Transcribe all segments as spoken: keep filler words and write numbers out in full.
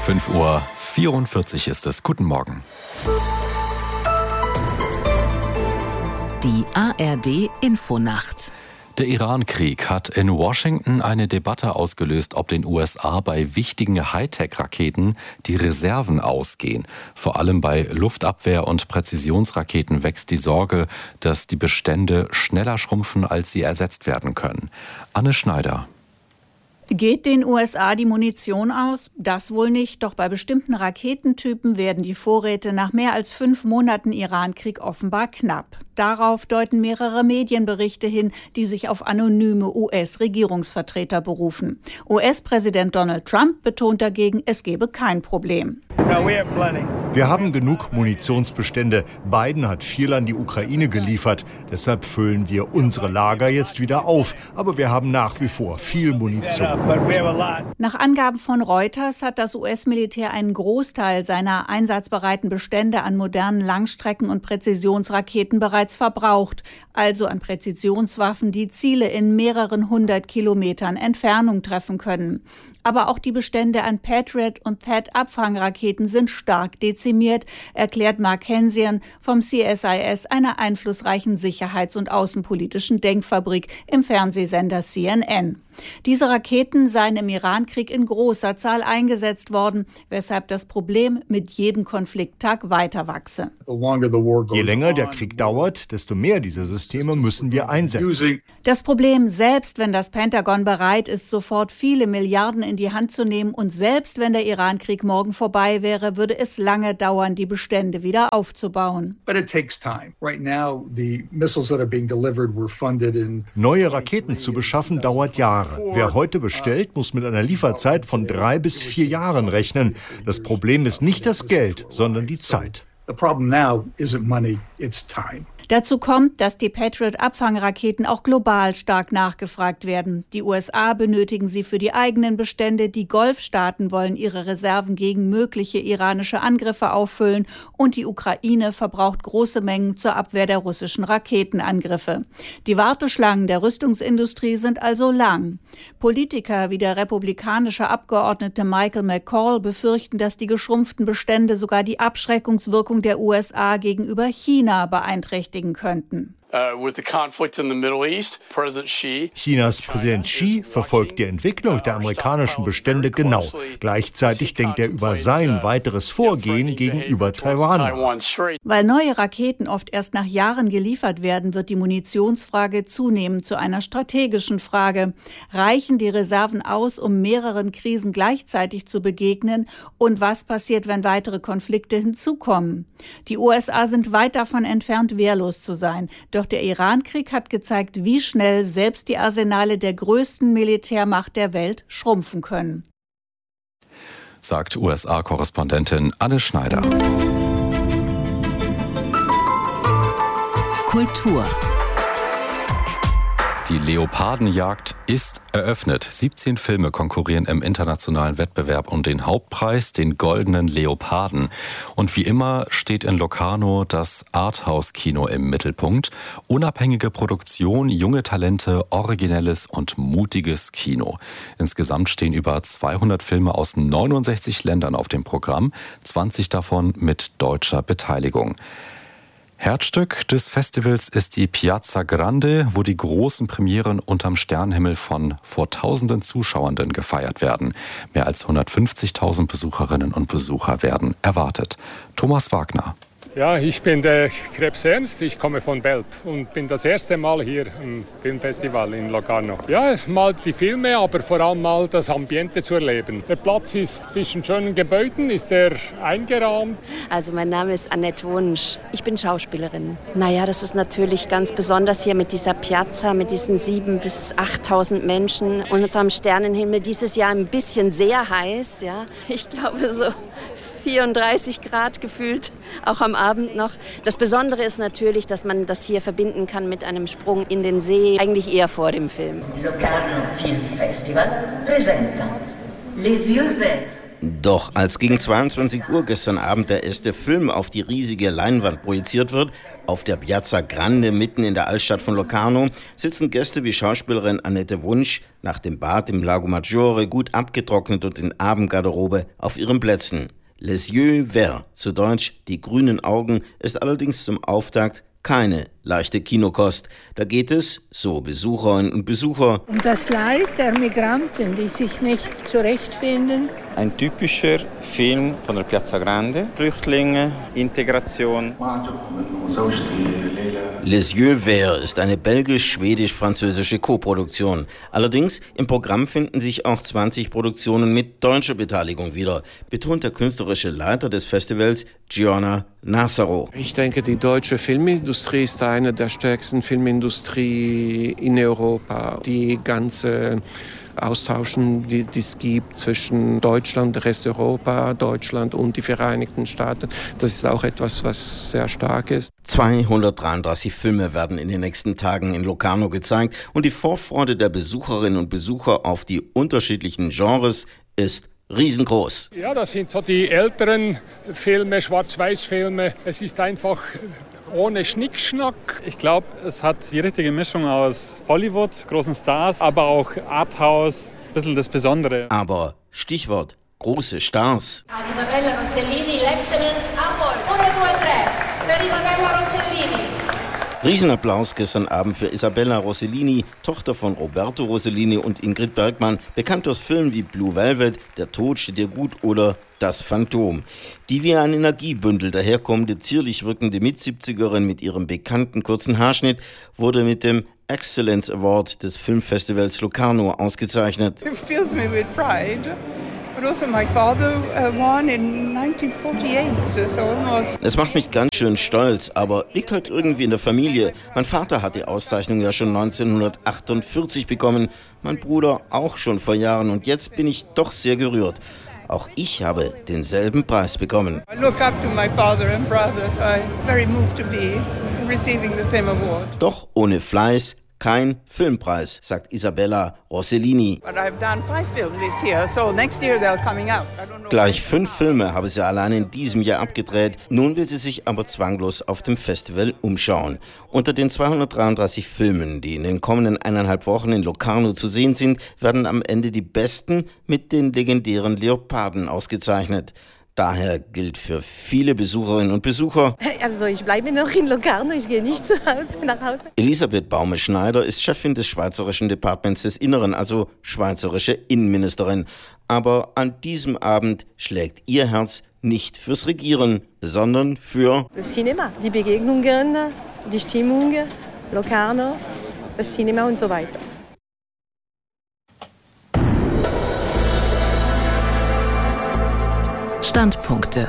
fünf Uhr vierundvierzig ist es. Guten Morgen. Die A R D-Infonacht. Der Iran-Krieg hat in Washington eine Debatte ausgelöst, ob den U S A bei wichtigen Hightech-Raketen die Reserven ausgehen. Vor allem bei Luftabwehr- und Präzisionsraketen wächst die Sorge, dass die Bestände schneller schrumpfen, als sie ersetzt werden können. Anne Schneider. Geht den U S A die Munition aus? Das wohl nicht, doch bei bestimmten Raketentypen werden die Vorräte nach mehr als fünf Monaten Iran-Krieg offenbar knapp. Darauf deuten mehrere Medienberichte hin, die sich auf anonyme U S-Regierungsvertreter berufen. U S-Präsident Donald Trump betont dagegen, es gebe kein Problem. Wir haben genug Munitionsbestände. Biden hat viel an die Ukraine geliefert. Deshalb füllen wir unsere Lager jetzt wieder auf. Aber wir haben nach wie vor viel Munition. Nach Angaben von Reuters hat das U S-Militär einen Großteil seiner einsatzbereiten Bestände an modernen Langstrecken- und Präzisionsraketen bereits verbraucht. Also an Präzisionswaffen, die Ziele in mehreren hundert Kilometern Entfernung treffen können. Aber auch die Bestände an Patriot- und T H A A D-Abfangraketen sind stark dezimiert, erklärt Mark Hensian vom C S I S, einer einflussreichen sicherheits- und außenpolitischen Denkfabrik, im Fernsehsender C N N. Diese Raketen seien im Iran-Krieg in großer Zahl eingesetzt worden, weshalb das Problem mit jedem Konflikttag weiter wachse. Je länger der Krieg dauert, desto mehr dieser Systeme müssen wir einsetzen. Das Problem, selbst wenn das Pentagon bereit ist, sofort viele Milliarden in die Hand zu nehmen und selbst wenn der Iran-Krieg morgen vorbei wäre, würde es lange dauern, die Bestände wieder aufzubauen. Neue Raketen zu beschaffen, dauert Jahre. Wer heute bestellt, muss mit einer Lieferzeit von drei bis vier Jahren rechnen. Das Problem ist nicht das Geld, sondern die Zeit. Dazu kommt, dass die Patriot-Abfangraketen auch global stark nachgefragt werden. Die U S A benötigen sie für die eigenen Bestände, die Golfstaaten wollen ihre Reserven gegen mögliche iranische Angriffe auffüllen und die Ukraine verbraucht große Mengen zur Abwehr der russischen Raketenangriffe. Die Warteschlangen der Rüstungsindustrie sind also lang. Politiker wie der republikanische Abgeordnete Michael McCaul befürchten, dass die geschrumpften Bestände sogar die Abschreckungswirkung der U S A gegenüber China beeinträchtigen könnten. Chinas Präsident Xi verfolgt die Entwicklung der amerikanischen Bestände genau. Gleichzeitig denkt er über sein weiteres Vorgehen gegenüber Taiwan nach. Weil neue Raketen oft erst nach Jahren geliefert werden, wird die Munitionsfrage zunehmend zu einer strategischen Frage. Reichen die Reserven aus, um mehreren Krisen gleichzeitig zu begegnen? Und was passiert, wenn weitere Konflikte hinzukommen? Die U S A sind weit davon entfernt, wehrlos zu sein. Doch der Iran-Krieg hat gezeigt, wie schnell selbst die Arsenale der größten Militärmacht der Welt schrumpfen können. Sagt U S A-Korrespondentin Anne Schneider. Kultur. Die Leopardenjagd ist eröffnet. siebzehn Filme konkurrieren im internationalen Wettbewerb um den Hauptpreis, den Goldenen Leoparden. Und wie immer steht in Locarno das Arthouse-Kino im Mittelpunkt. Unabhängige Produktion, junge Talente, originelles und mutiges Kino. Insgesamt stehen über zweihundert Filme aus neunundsechzig Ländern auf dem Programm, zwanzig davon mit deutscher Beteiligung. Herzstück des Festivals ist die Piazza Grande, wo die großen Premieren unterm Sternenhimmel von vor tausenden Zuschauenden gefeiert werden. Mehr als hundertfünfzigtausend Besucherinnen und Besucher werden erwartet. Thomas Wagner. Ja, ich bin der Krebs Ernst, ich komme von Belp und bin das erste Mal hier im Filmfestival in Locarno. Ja, mal die Filme, aber vor allem mal das Ambiente zu erleben. Der Platz ist zwischen schönen Gebäuden, ist er eingerahmt. Also mein Name ist Annette Wunsch, ich bin Schauspielerin. Naja, das ist natürlich ganz besonders hier mit dieser Piazza, mit diesen siebentausend bis achttausend Menschen und unterm Sternenhimmel. Dieses Jahr ein bisschen sehr heiß, ja. Ich glaube so vierunddreißig Grad gefühlt, auch am Abend noch. Das Besondere ist natürlich, dass man das hier verbinden kann mit einem Sprung in den See, eigentlich eher vor dem Film. Locarno Film Festival presenta Les Yeux Verts. Doch als gegen zweiundzwanzig Uhr gestern Abend der erste Film auf die riesige Leinwand projiziert wird, auf der Piazza Grande mitten in der Altstadt von Locarno, sitzen Gäste wie Schauspielerin Annette Wunsch, nach dem Bad im Lago Maggiore gut abgetrocknet und in Abendgarderobe auf ihren Plätzen. Les yeux verts, zu Deutsch die grünen Augen, ist allerdings zum Auftakt keine leichte Kinokost. Da geht es, so Besucherinnen und Besucher, um das Leid der Migranten, die sich nicht zurechtfinden. Ein typischer Film von der Piazza Grande. Flüchtlinge, Integration. Les yeux verts ist eine belgisch-schwedisch-französische Koproduktion. Allerdings im Programm finden sich auch zwanzig Produktionen mit deutscher Beteiligung wieder, betont der künstlerische Leiter des Festivals, Gianna Nassaro. Ich denke, die deutsche Filmindustrie ist eine der stärksten Filmindustrie in Europa. Die ganze Austauschen, die es gibt zwischen Deutschland, der Rest Europa, Deutschland und die Vereinigten Staaten, das ist auch etwas, was sehr stark ist. zweihundertdreiunddreißig Filme werden in den nächsten Tagen in Locarno gezeigt und die Vorfreude der Besucherinnen und Besucher auf die unterschiedlichen Genres ist riesengroß. Ja, das sind so die älteren Filme, Schwarz-Weiß-Filme. Es ist einfach ohne Schnickschnack. Ich glaube, es hat die richtige Mischung aus Hollywood, großen Stars, aber auch Arthouse, ein bisschen das Besondere. Aber Stichwort große Stars. Isabella Rossellini, l'Excellence Award. Uno, due, tre. Per Isabella Rossellini. Riesenapplaus gestern Abend für Isabella Rossellini, Tochter von Roberto Rossellini und Ingrid Bergman, bekannt aus Filmen wie Blue Velvet, Der Tod steht dir gut oder Das Phantom. Die wie ein Energiebündel daherkommende, zierlich wirkende Mitsiebzigerin mit ihrem bekannten kurzen Haarschnitt wurde mit dem Excellence Award des Filmfestivals Locarno ausgezeichnet. It fills me with pride. But also my father uh, won in nineteen forty-eight, so almost. Es macht mich ganz schön stolz, aber liegt halt irgendwie in der Familie. Mein Vater hat die Auszeichnung ja schon neunzehnhundertachtundvierzig bekommen, mein Bruder auch schon vor Jahren und jetzt bin ich doch sehr gerührt. Auch ich habe denselben Preis bekommen. I look up to my father and brother, so I'm very moved to be receiving the same award. Doch ohne Fleiß kein Filmpreis, sagt Isabella Rossellini. But I've done five films this year, so next year they're coming out. Gleich fünf Filme habe sie allein in diesem Jahr abgedreht. Nun will sie sich aber zwanglos auf dem Festival umschauen. Unter den zweihundertdreiunddreißig Filmen, die in den kommenden eineinhalb Wochen in Locarno zu sehen sind, werden am Ende die besten mit den legendären Leoparden ausgezeichnet. Daher gilt für viele Besucherinnen und Besucher: Also ich bleibe noch in Locarno, ich gehe nicht zu Hause, nach Hause. Elisabeth Baume-Schneider ist Chefin des Schweizerischen Departements des Inneren, also schweizerische Innenministerin. Aber an diesem Abend schlägt ihr Herz nicht fürs Regieren, sondern für das Cinema, die Begegnungen, die Stimmung, Locarno, das Cinema und so weiter. Standpunkte.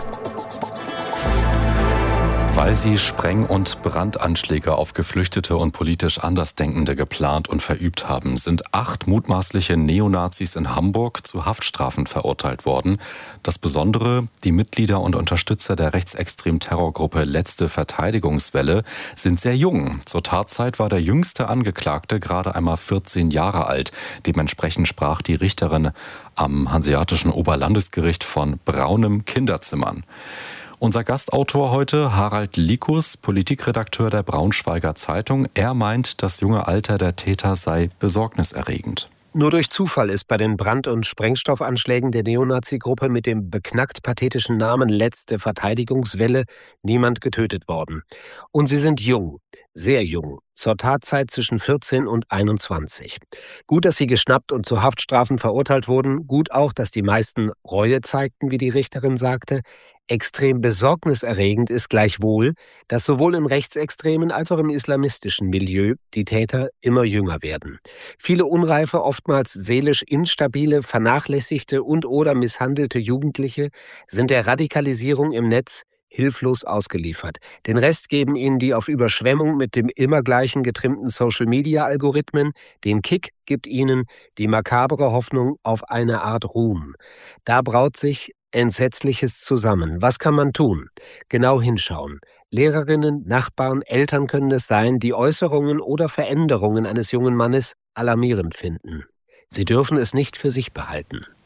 Weil sie Spreng- und Brandanschläge auf Geflüchtete und politisch Andersdenkende geplant und verübt haben, sind acht mutmaßliche Neonazis in Hamburg zu Haftstrafen verurteilt worden. Das Besondere: Die Mitglieder und Unterstützer der rechtsextremen Terrorgruppe Letzte Verteidigungswelle sind sehr jung. Zur Tatzeit war der jüngste Angeklagte gerade einmal vierzehn Jahre alt. Dementsprechend sprach die Richterin am Hanseatischen Oberlandesgericht von braunem Kinderzimmern. Unser Gastautor heute, Harald Likus, Politikredakteur der Braunschweiger Zeitung. Er meint, das junge Alter der Täter sei besorgniserregend. Nur durch Zufall ist bei den Brand- und Sprengstoffanschlägen der Neonazi-Gruppe mit dem beknackt pathetischen Namen Letzte Verteidigungswelle niemand getötet worden. Und sie sind jung, sehr jung, zur Tatzeit zwischen vierzehn und einundzwanzig. Gut, dass sie geschnappt und zu Haftstrafen verurteilt wurden. Gut auch, dass die meisten Reue zeigten, wie die Richterin sagte. Extrem besorgniserregend ist gleichwohl, dass sowohl im rechtsextremen als auch im islamistischen Milieu die Täter immer jünger werden. Viele unreife, oftmals seelisch instabile, vernachlässigte und oder misshandelte Jugendliche sind der Radikalisierung im Netz hilflos ausgeliefert. Den Rest geben ihnen die auf Überschwemmung mit dem immer gleichen getrimmten Social-Media-Algorithmen. Den Kick gibt ihnen die makabere Hoffnung auf eine Art Ruhm. Da braut sich Entsetzliches zusammen. Was kann man tun? Genau hinschauen. Lehrerinnen, Nachbarn, Eltern können es sein, die Äußerungen oder Veränderungen eines jungen Mannes alarmierend finden. Sie dürfen es nicht für sich behalten.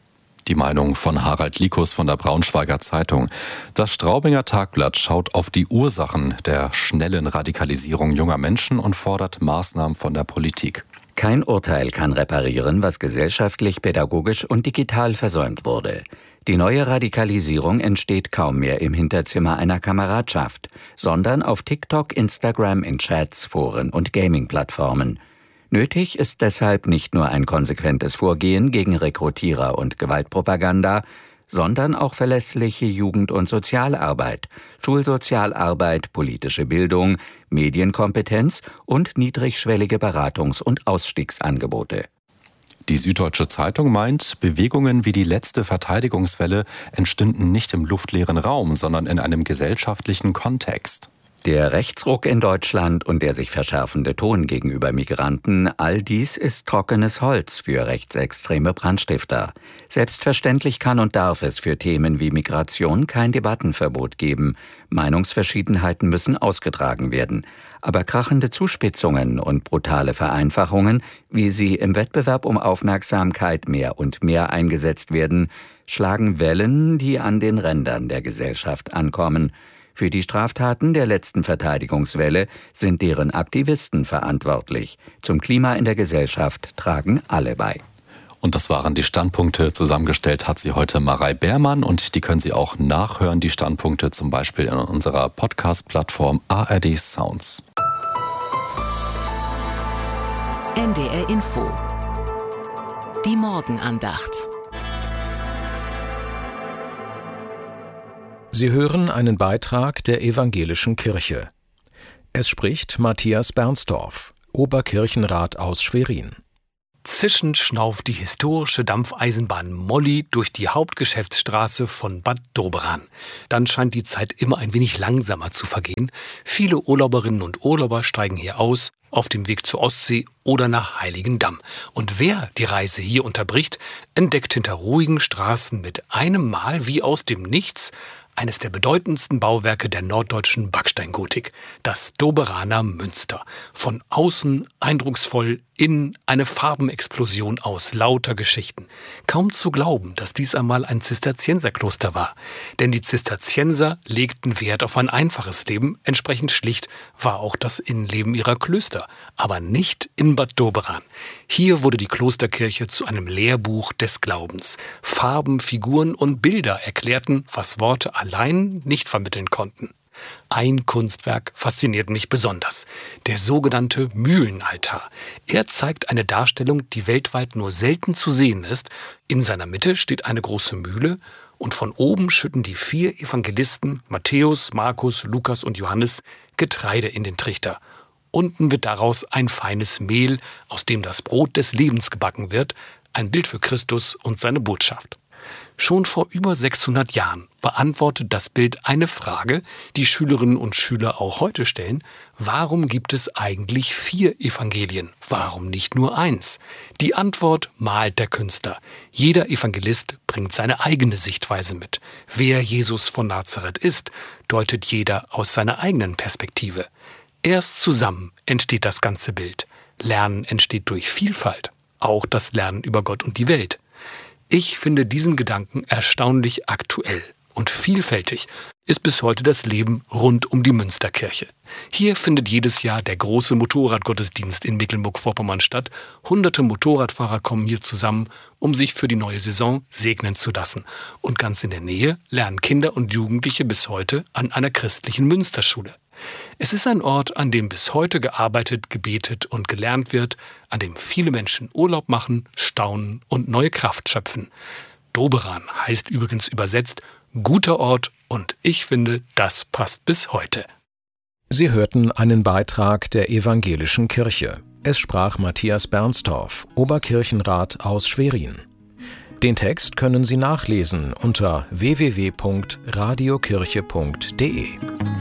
Die Meinung von Harald Likus von der Braunschweiger Zeitung. Das Straubinger Tagblatt schaut auf die Ursachen der schnellen Radikalisierung junger Menschen und fordert Maßnahmen von der Politik. Kein Urteil kann reparieren, was gesellschaftlich, pädagogisch und digital versäumt wurde. Die neue Radikalisierung entsteht kaum mehr im Hinterzimmer einer Kameradschaft, sondern auf TikTok, Instagram, in Chats, Foren und Gaming-Plattformen. Nötig ist deshalb nicht nur ein konsequentes Vorgehen gegen Rekrutierer und Gewaltpropaganda, sondern auch verlässliche Jugend- und Sozialarbeit, Schulsozialarbeit, politische Bildung, Medienkompetenz und niedrigschwellige Beratungs- und Ausstiegsangebote. Die Süddeutsche Zeitung meint, Bewegungen wie die letzte Verteidigungswelle entstünden nicht im luftleeren Raum, sondern in einem gesellschaftlichen Kontext. Der Rechtsruck in Deutschland und der sich verschärfende Ton gegenüber Migranten, all dies ist trockenes Holz für rechtsextreme Brandstifter. Selbstverständlich kann und darf es für Themen wie Migration kein Debattenverbot geben. Meinungsverschiedenheiten müssen ausgetragen werden. Aber krachende Zuspitzungen und brutale Vereinfachungen, wie sie im Wettbewerb um Aufmerksamkeit mehr und mehr eingesetzt werden, schlagen Wellen, die an den Rändern der Gesellschaft ankommen. Für die Straftaten der letzten Verteidigungswelle sind deren Aktivisten verantwortlich. Zum Klima in der Gesellschaft tragen alle bei. Und das waren die Standpunkte. Zusammengestellt hat sie heute Marei Beermann und die können Sie auch nachhören, die Standpunkte zum Beispiel in unserer Podcast-Plattform A R D Sounds. N D R Info. Die Morgenandacht. Sie hören einen Beitrag der Evangelischen Kirche. Es spricht Matthias Bernstorff, Oberkirchenrat aus Schwerin. Zischend schnauft die historische Dampfeisenbahn Molly durch die Hauptgeschäftsstraße von Bad Doberan. Dann scheint die Zeit immer ein wenig langsamer zu vergehen. Viele Urlauberinnen und Urlauber steigen hier aus, auf dem Weg zur Ostsee oder nach Heiligendamm. Und wer die Reise hier unterbricht, entdeckt hinter ruhigen Straßen mit einem Mal wie aus dem Nichts eines der bedeutendsten Bauwerke der norddeutschen Backsteingotik, das Doberaner Münster. Von außen eindrucksvoll, innen eine Farbenexplosion aus lauter Geschichten. Kaum zu glauben, dass dies einmal ein Zisterzienserkloster war. Denn die Zisterzienser legten Wert auf ein einfaches Leben, entsprechend schlicht war auch das Innenleben ihrer Klöster, aber nicht in Bad Doberan. Hier wurde die Klosterkirche zu einem Lehrbuch des Glaubens. Farben, Figuren und Bilder erklärten, was Worte allein nicht vermitteln konnten. Ein Kunstwerk fasziniert mich besonders, der sogenannte Mühlenaltar. Er zeigt eine Darstellung, die weltweit nur selten zu sehen ist. In seiner Mitte steht eine große Mühle und von oben schütten die vier Evangelisten Matthäus, Markus, Lukas und Johannes Getreide in den Trichter. Unten wird daraus ein feines Mehl, aus dem das Brot des Lebens gebacken wird, ein Bild für Christus und seine Botschaft. Schon vor über sechshundert Jahren beantwortet das Bild eine Frage, die Schülerinnen und Schüler auch heute stellen. Warum gibt es eigentlich vier Evangelien? Warum nicht nur eins? Die Antwort malt der Künstler. Jeder Evangelist bringt seine eigene Sichtweise mit. Wer Jesus von Nazareth ist, deutet jeder aus seiner eigenen Perspektive. Erst zusammen entsteht das ganze Bild. Lernen entsteht durch Vielfalt. Auch das Lernen über Gott und die Welt. Ich finde diesen Gedanken erstaunlich aktuell und vielfältig ist bis heute das Leben rund um die Münsterkirche. Hier findet jedes Jahr der große Motorradgottesdienst in Mecklenburg-Vorpommern statt. Hunderte Motorradfahrer kommen hier zusammen, um sich für die neue Saison segnen zu lassen. Und ganz in der Nähe lernen Kinder und Jugendliche bis heute an einer christlichen Münsterschule. Es ist ein Ort, an dem bis heute gearbeitet, gebetet und gelernt wird, an dem viele Menschen Urlaub machen, staunen und neue Kraft schöpfen. Doberan heißt übrigens übersetzt guter Ort und ich finde, das passt bis heute. Sie hörten einen Beitrag der Evangelischen Kirche. Es sprach Matthias Bernstorff, Oberkirchenrat aus Schwerin. Den Text können Sie nachlesen unter w w w punkt radiokirche punkt d e.